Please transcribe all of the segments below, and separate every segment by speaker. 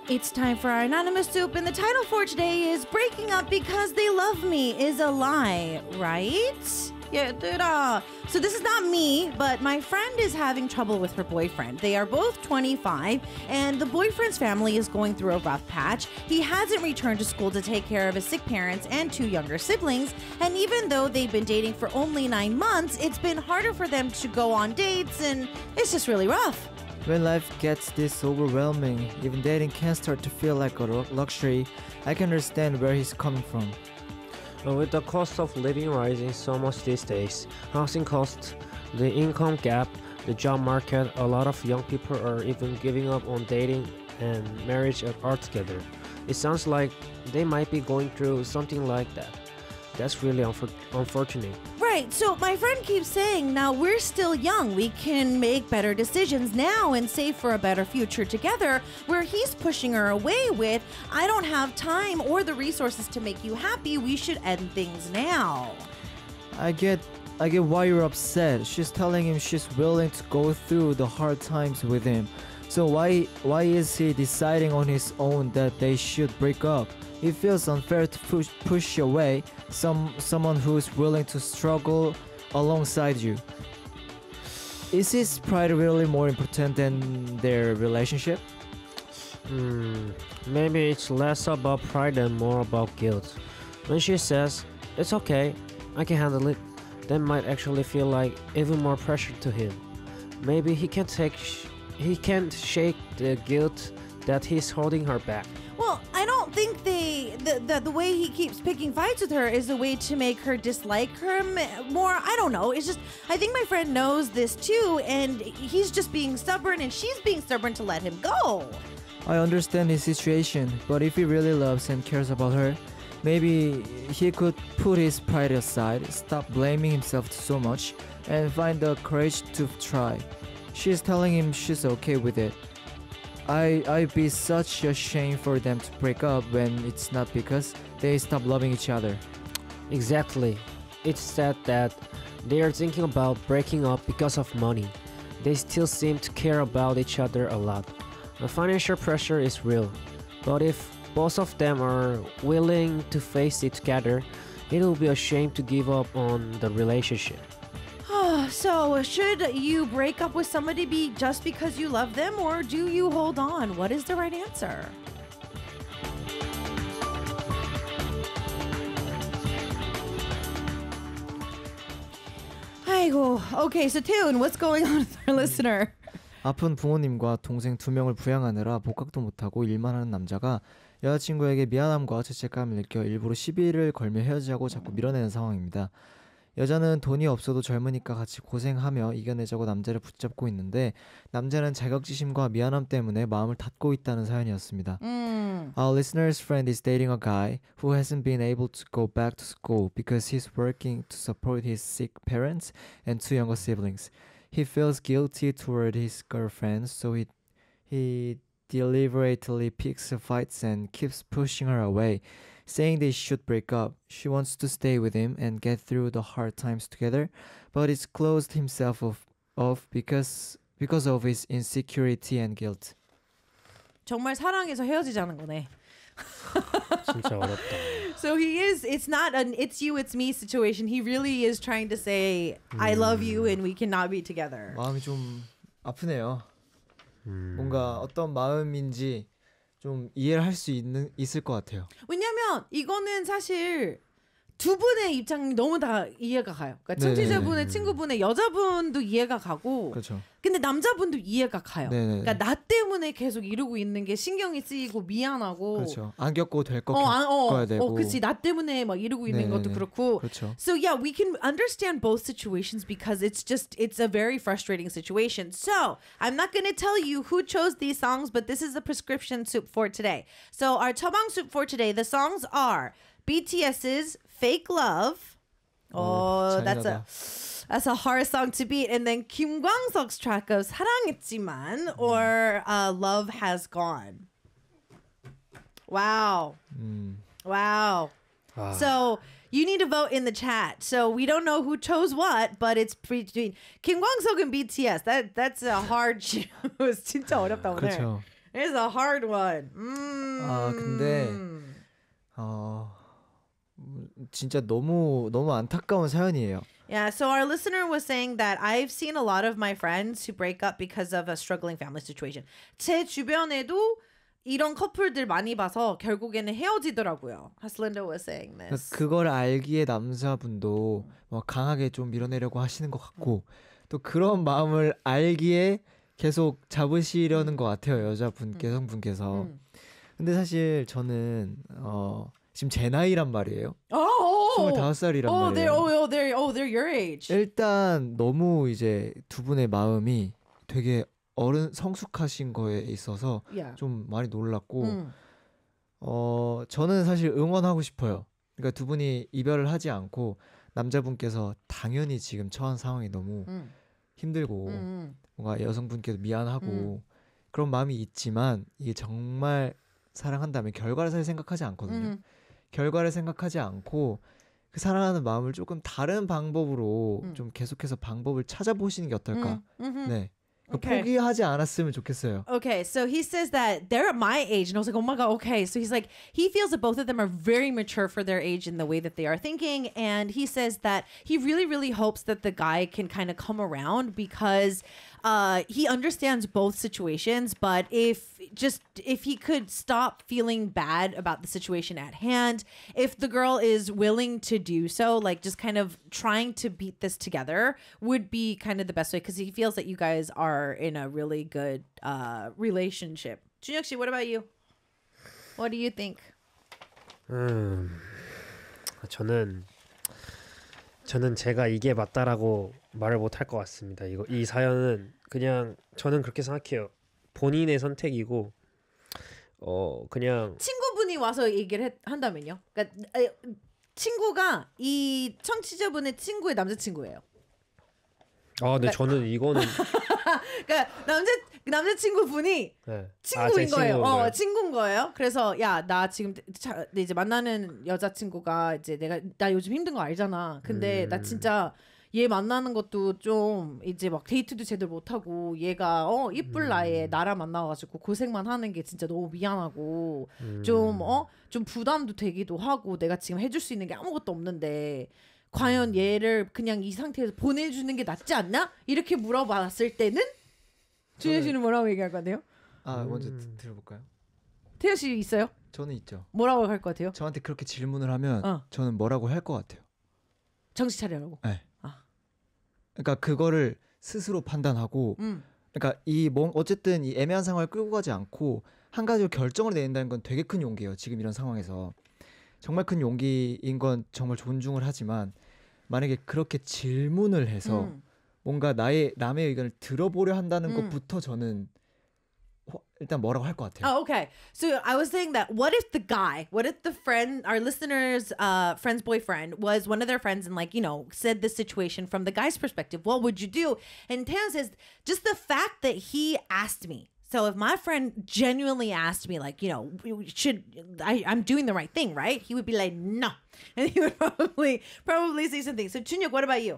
Speaker 1: It's time for our anonymous soup, and the title for today is "Breaking Up Because They Love Me Is a Lie," right? Yeah, so this is not me, but my friend is having trouble with her boyfriend. They are both 25, and the boyfriend's family is going through a rough patch. He hasn't returned to school to take care of his sick parents and 2 younger siblings, and even though they've been dating for only 9 months, it's been harder for them to go on dates, and it's just really rough.
Speaker 2: When life gets this overwhelming, even dating can start to feel like a luxury. I can understand where he's coming from.
Speaker 3: With the cost of living rising so much these days, housing costs, the income gap, the job market, a lot of young people are even giving up on dating and marriage altogether. It sounds like they might be going through something like that. That's really unfortunate.
Speaker 1: Right, so my friend keeps saying, now we're still young, we can make better decisions now and save for a better future together, where he's pushing her away with, I don't have time or the resources to make you happy, we should end things now.
Speaker 2: I get why you're upset. She's telling him she's willing to go through the hard times with him. So why is he deciding on his own that they should break up? It feels unfair to push away someone who's willing to struggle alongside you. Is his pride really more important than their relationship?
Speaker 3: Maybe it's less about pride and more about guilt. When she says, it's okay, I can handle it, that might actually feel like even more pressure to him. Maybe he can't shake the guilt that he's holding her back.
Speaker 1: Well, I don't think the way he keeps picking fights with her is a way to make her dislike her more. I don't know. It's just, I think my friend knows this too, and he's just being stubborn, and she's being stubborn to let him go.
Speaker 2: I understand his situation, but if he really loves and cares about her, maybe he could put his pride aside, stop blaming himself so much, and find the courage to try. She's telling him she's okay with it. I'd be such a shame for them to break up when it's not because they stop loving each other.
Speaker 3: Exactly. It's sad that they are thinking about breaking up because of money. They still seem to care about each other a lot. The financial pressure is real, but if both of them are willing to face it together, it will be a shame to give up on the relationship.
Speaker 1: So, should you break up with somebody just because you love them, or do you hold on? What is the right answer? 아이고. Okay, so Taewoon, what's going on with our listener?
Speaker 2: 아픈 부모님과 동생 2명을 부양하느라 복학도 못하고 일만 하는 남자가 여자친구에게 미안함과 죄책감을 느껴 일부러 시비를 걸며 헤어지자고 자꾸 밀어내는 상황입니다. 여자는 돈이 없어도 젊으니까 같이 고생하며 이겨내자고 남자를 붙잡고 있는데 남자는 자격지심과 미안함 때문에 마음을 닫고 있다는 사연이었습니다. Our listener's friend is dating a guy who hasn't been able to go back to school because he's working to support his sick parents and 2 younger siblings. He feels guilty toward his girlfriend, so he deliberately picks fights and keeps pushing her away, saying they should break up. She wants to stay with him and get through the hard times together, but he's closed himself off because of his insecurity and guilt.
Speaker 1: 정말 사랑해서 헤어지자는 거네.
Speaker 3: 진짜 어렵다.
Speaker 1: So it's not an it's you, it's me situation. He really is trying to say, I love you and we cannot be together.
Speaker 2: 마음이 좀 아프네요. 뭔가 어떤 마음인지 좀 이해를 할 수 있을 것 같아요.
Speaker 1: 왜냐면 이거는 사실 두 분의 입장이 너무 다 이해가 가요. 그러니까 청취자분의 친구분의 여자분도 이해가 가고,
Speaker 2: 그렇죠.
Speaker 1: 근데 남자분도 이해가 가요.
Speaker 2: 네네네.
Speaker 1: 그러니까 나 때문에 계속 이러고 있는 게 신경이 쓰이고 미안하고.
Speaker 2: 그렇죠. 안 겪고 될 거 겪어야 되고.
Speaker 1: 그렇지. 나 때문에 막 이러고 있는 것도 그렇고.
Speaker 2: 그렇죠.
Speaker 1: So yeah, we can understand both situations because it's a very frustrating situation. So I'm not going to tell you who chose these songs, but this is a prescription soup for today. So our 처방 soup for today, the songs are BTS's Fake Love. Oh, that's a hard song to beat. And then Kim Kwang-seok's track of 사랑했지만 or Love Has Gone. Wow. Wow. So you need to vote in the chat. So we don't know who chose what, but it's between Kim Kwang-seok and BTS. That's a hard choose. 진짜 어렵다 오늘.
Speaker 2: 그렇죠.
Speaker 1: It's a hard one.
Speaker 2: 아 근데 진짜 너무 안타까운 사연이에요.
Speaker 1: Yeah, so our listener was saying that I've seen a lot of my friends who break up because of a struggling family situation. 제 주변에도 이런 커플들 많이 봐서 결국에는 헤어지더라고요. As Linda was saying this.
Speaker 2: 그걸 알기에 남자분도 뭐 강하게 좀 밀어내려고 하시는 것 같고 또 그런 마음을 알기에 계속 잡으시려는 것 같아요. 여성분께서. 근데 사실 저는 지금 제 나이란 말이에요. 25살이란 말이에요.
Speaker 1: They're your age.
Speaker 2: 일단 너무 이제 두 분의 마음이 되게 성숙하신 거에 있어서
Speaker 1: Yeah.
Speaker 2: 좀 많이 놀랐고 저는 사실 응원하고 싶어요. 그러니까 두 분이 이별을 하지 않고 남자분께서 당연히 지금 처한 상황이 너무 힘들고 뭔가 여성분께도 미안하고 그런 마음이 있지만 이게 정말 사랑한다면 결과를 사실 생각하지 않거든요. 결과를 생각하지 않고 그 사랑하는 마음을 조금 다른 방법으로 좀 계속해서 방법을 찾아보시는 게 어떨까? 네.
Speaker 1: Okay.
Speaker 2: 포기하지 않았으면 좋겠어요.
Speaker 1: Okay, so he says that they're at my age, and I was like, oh my god, okay. So he's like, he feels that both of them are very mature for their age in the way that they are thinking, and he says that he really, really hopes that the guy can kind of come around because he understands both situations, but if he could stop feeling bad about the situation at hand, if the girl is willing to do so, like just kind of trying to beat this together would be kind of the best way because he feels that you guys are in a really good relationship. 준혁 씨, what about you? What do you think?
Speaker 3: 저는 제가 이게 맞다라고 말을 못할 것 같습니다. 이 사연은 그냥 저는 그렇게 생각해요. 본인의 선택이고 그냥
Speaker 1: 친구분이 와서 얘기를 한다면요. 그러니까 친구가 이 청취자분의 친구의 남자친구예요.
Speaker 3: 근데 저는 이거는
Speaker 1: 그러니까 남자친구분이
Speaker 3: 네.
Speaker 1: 친구인
Speaker 3: 제
Speaker 1: 거예요.
Speaker 3: 친구인 거예요.
Speaker 1: 친구인 거예요. 그래서 야, 나 지금 이제 만나는 여자친구가 이제 나 요즘 힘든 거 알잖아. 근데 나 진짜 얘 만나는 것도 좀 이제 막 데이트도 제대로 못 하고 얘가 이쁠 나이에 나랑 만나가지고 고생만 하는 게 진짜 너무 미안하고 좀 부담도 되기도 하고 내가 지금 해줄 수 있는 게 아무것도 없는데 과연 얘를 그냥 이 상태에서 보내주는 게 낫지 않나? 이렇게 물어봤을 때는 준현 씨는 뭐라고 얘기할 것 같아요?
Speaker 2: 먼저 들어볼까요?
Speaker 1: 태현 씨 있어요?
Speaker 2: 저는 있죠.
Speaker 1: 뭐라고 할 것 같아요?
Speaker 2: 저한테 그렇게 질문을 하면 저는 뭐라고 할 것 같아요.
Speaker 1: 정신 차리라고.
Speaker 2: 네. 그러니까 그거를 스스로 판단하고 그러니까 어쨌든 이 애매한 상황을 끌고 가지 않고 한 가지로 결정을 내린다는 건 되게 큰 용기예요. 지금 이런 상황에서 정말 큰 용기인 건 정말 존중을 하지만 만약에 그렇게 질문을 해서 뭔가 남의 의견을 들어보려 한다는 것부터 저는 일단 뭐라고 할 것 같아요.
Speaker 1: Oh, okay. So I was saying that what if the friend, our listener's friend's boyfriend was one of their friends and said this situation from the guy's perspective, what would you do? And Taeyeon says, just the fact that he asked me. So if my friend genuinely asked me, I'm doing the right thing, right? He would be like, no. And he would probably say something. So Junhyuk, what about you?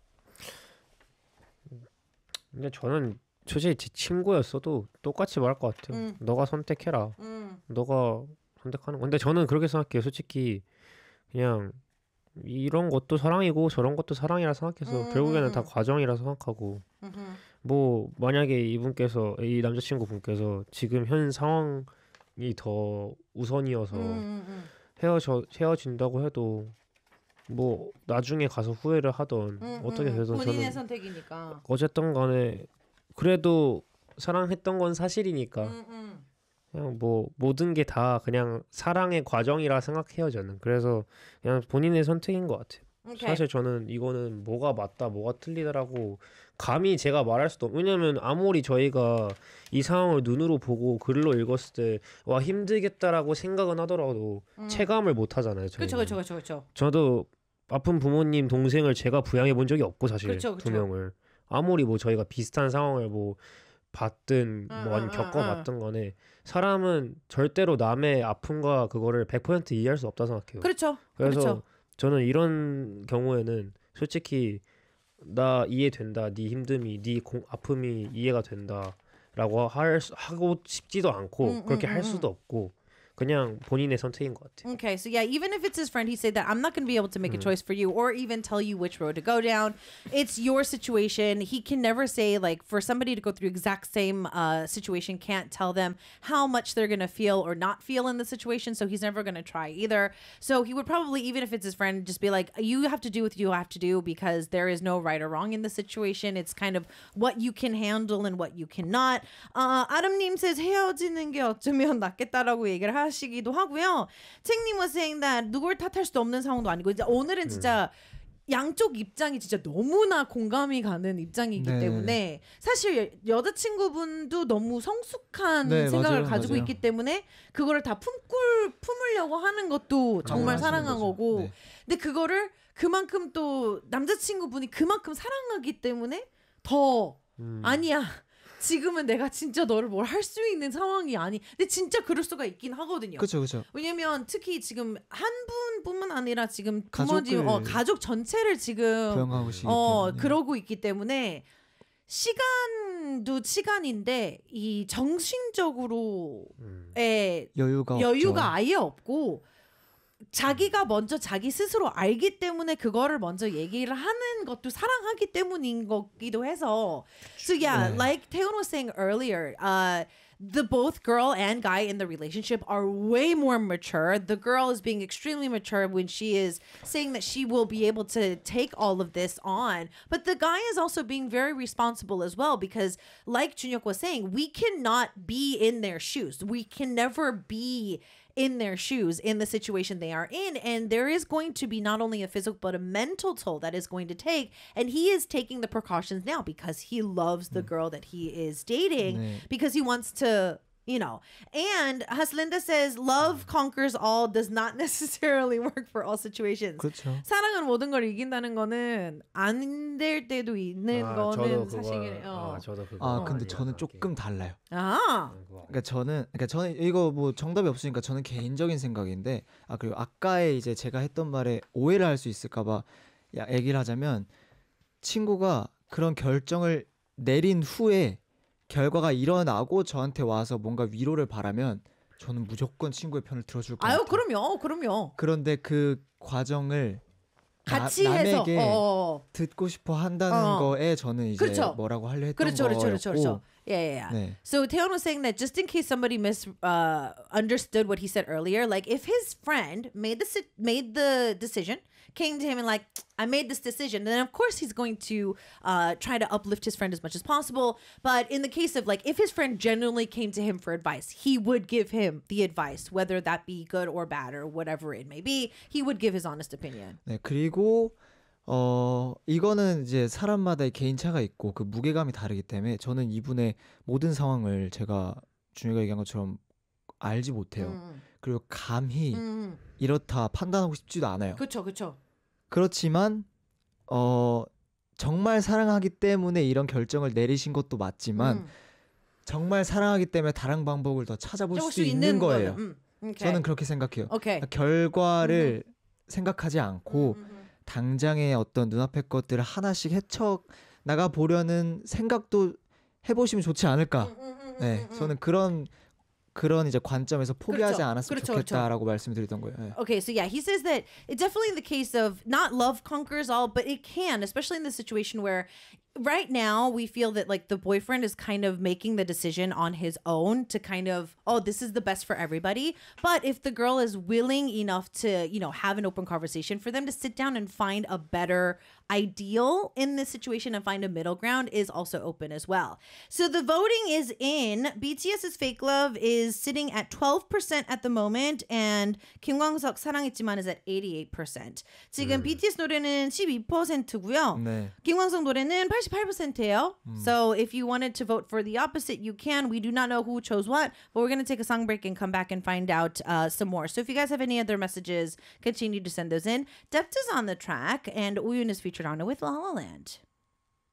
Speaker 3: 근데 저는 솔직히 제 친구였어도 똑같이 말할 것 같아요. 너가 선택해라. 너가 선택하는 건데 저는 그렇게 생각해요. 솔직히 그냥 이런 것도 사랑이고 저런 것도 사랑이라 생각해서 결국에는 다 과정이라 생각하고 뭐 만약에 이 남자친구분께서 지금 현 상황이 더 우선이어서 헤어진다고 해도 뭐 나중에 가서 후회를 하던 어떻게 되든
Speaker 1: 본인의
Speaker 3: 저는
Speaker 1: 선택이니까.
Speaker 3: 어쨌든 간에 그래도 사랑했던 건 사실이니까 그냥 뭐 모든 게 다 그냥 사랑의 과정이라 생각해요 저는. 그래서 그냥 본인의 선택인 것 같아요.
Speaker 1: Okay.
Speaker 3: 사실 저는 이거는 뭐가 맞다 뭐가 틀리다라고 감히 제가 말할 수도 왜냐면 아무리 저희가 이 상황을 눈으로 보고 글로 읽었을 때 와 힘들겠다라고 생각은 하더라도 체감을 못 하잖아요.
Speaker 1: 그렇죠.
Speaker 3: 저도 아픈 부모님 동생을 제가 부양해 본 적이 없고 사실
Speaker 1: 그쵸.
Speaker 3: 두 명을 아무리 뭐 저희가 비슷한 상황을 뭐 봤든 뭐 아니면 겪어봤든 간에 사람은 절대로 남의 아픔과 그거를 100% 이해할 수 없다 생각해요.
Speaker 1: 그렇죠.
Speaker 3: 그래서 저는 이런 경우에는 솔직히 나 이해된다. 네 힘듦이 네 아픔이 이해가 된다. 하고 싶지도 않고 그렇게 할 수도 없고 그냥 본인의 선택인 것 같아요.
Speaker 1: Okay, so yeah, even if it's his friend, he said that I'm not going to be able to make a choice for you or even tell you which road to go down. It's your situation. He can never say, like, for somebody to go through exact same situation, can't tell them how much they're going to feel or not feel in the situation. So he's never going to try either. So he would probably, even if it's his friend, just be like, you have to do what you have to do because there is no right or wrong in the situation. It's kind of what you can handle and what you cannot. Adam님 says, 헤어지는 게 어쩌면 낫겠다라고 얘기를 하시기도 하고요. 책님 was saying that 누굴 탓할 수도 없는 상황도 아니고 이제 오늘은 진짜 양쪽 입장이 진짜 너무나 공감이 가는 입장이기
Speaker 2: 네.
Speaker 1: 때문에 사실 여자친구분도 너무 성숙한
Speaker 2: 네,
Speaker 1: 생각을
Speaker 2: 맞아요,
Speaker 1: 가지고
Speaker 2: 맞아요.
Speaker 1: 있기 때문에 그거를 다 품으려고 하는 것도 정말
Speaker 2: 하시는
Speaker 1: 사랑한
Speaker 2: 거죠.
Speaker 1: 거고
Speaker 2: 네.
Speaker 1: 근데 그거를 그만큼 또 남자친구분이 그만큼 사랑하기 때문에 더 아니야 지금은 내가 진짜 너를 뭘 할 수 있는 상황이 아니. 근데 진짜 그럴 수가 있긴 하거든요.
Speaker 2: 그렇죠, 그렇죠.
Speaker 1: 왜냐면 특히 지금 한 분뿐만 아니라 지금
Speaker 2: 가족을
Speaker 1: 부모님, 가족 전체를 지금
Speaker 2: 부양하고 계시기 때문에.
Speaker 1: 그러고 있기 때문에 시간도 시간인데 이 정신적으로의
Speaker 2: 여유가
Speaker 1: 여유가
Speaker 2: 없죠.
Speaker 1: 아예 없고 자기가 먼저 자기 스스로 알기 때문에 그거를 먼저 얘기를 하는 것도 사랑하기 때문인 거기도 해서 So yeah,
Speaker 2: 네.
Speaker 1: like Taeyeon was saying earlier, the both girl and guy in the relationship are way more mature. The girl is being extremely mature when she is saying that she will be able to take all of this on. But the guy is also being very responsible as well because like Junhyuk was saying, we cannot be in their shoes. We can never be in their shoes in the situation they are in, and there is going to be not only a physical but a mental toll that is going to take, and he is taking the precautions now because he loves the girl that he is dating
Speaker 2: 네.
Speaker 1: because he wants to, you know. And Haslinda says love conquers all does not necessarily work for all situations.
Speaker 2: 그렇죠.
Speaker 1: 사랑은 모든 걸 이긴다는 거는 안 될 때도 있는 거는 사실이에요.
Speaker 3: 저도 그거.
Speaker 2: 아, 근데 저는 조금 달라요.
Speaker 1: 아,
Speaker 2: 그러니까 저는 이거 뭐 정답이 없으니까 저는 개인적인 생각인데 그리고 아까의 이제 제가 했던 말에 오해를 할 수 있을까봐 얘기를 하자면 친구가 그런 결정을 내린 후에 결과가 일어나고 저한테 와서 뭔가 위로를 바라면 저는 무조건 친구의 편을 들어줄 것
Speaker 1: 아유,
Speaker 2: 같아요.
Speaker 1: 그럼요.
Speaker 2: 그런데 그 과정을
Speaker 1: 같이 해서
Speaker 2: 남에게 듣고 싶어 한다는 거에 저는 이제
Speaker 1: 그렇죠.
Speaker 2: 뭐라고 하려 했던
Speaker 1: 그렇죠.
Speaker 2: 거였고
Speaker 1: Yeah.
Speaker 2: 네.
Speaker 1: So Taeyeon was saying that just in case somebody understood what he said earlier, like if his friend made the decision, came to him and like, I made this decision, then of course he's going to try to uplift his friend as much as possible. But in the case of like, if his friend genuinely came to him for advice, he would give him the advice, whether that be good or bad or whatever it may be. He would give his honest opinion.
Speaker 2: 네, 그리고 이거는 이제 사람마다의 개인차가 있고 그 무게감이 다르기 때문에 저는 이분의 모든 상황을 제가 준이가 얘기한 것처럼 알지 못해요. 그리고 감히 이렇다 판단하고 싶지도 않아요.
Speaker 1: 그렇죠.
Speaker 2: 그렇지만 정말 사랑하기 때문에 이런 결정을 내리신 것도 맞지만 정말 사랑하기 때문에 다른 방법을 더 찾아볼 수 있는 거예요.
Speaker 1: Okay.
Speaker 2: 저는 그렇게 생각해요.
Speaker 1: Okay.
Speaker 2: 그러니까 결과를 생각하지 않고 당장의 어떤 눈앞의 것들을 하나씩 헤쳐 나가 보려는 생각도 해보시면 좋지 않을까. 네, 저는 그런 이제 관점에서 포기하지
Speaker 1: 그렇죠.
Speaker 2: 않았으면
Speaker 1: 그렇죠,
Speaker 2: 좋겠다라고 말씀드렸던 거예요. 네.
Speaker 1: Okay, so yeah, he says that it's definitely in the case of not love conquers all, but it can, especially in the situation where right now we feel that like the boyfriend is kind of making the decision on his own to kind of, oh, this is the best for everybody. But if the girl is willing enough to, you know, have an open conversation, for them to sit down and find a better ideal in this situation and find a middle ground is also open as well. So the voting is in. BTS's Fake Love is sitting at 12% at the moment, and Kim Kwang-seok 사랑했지만 is at 88%. 지금 BTS 노래는 12%고요.
Speaker 2: 네.
Speaker 1: 김광석 노래는 88%예요. So if you wanted to vote for the opposite, you can. We do not know who chose what, but we're going to take a song break and come back and find out some more. So if you guys have any other messages, continue to send those in. Dept is on the track, and Uyun is featured on it with La La Land.